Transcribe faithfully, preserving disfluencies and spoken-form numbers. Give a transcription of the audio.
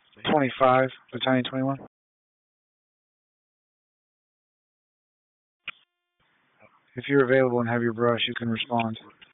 twenty-five, Battalion twenty-one. If you're available and have your brush, you can respond.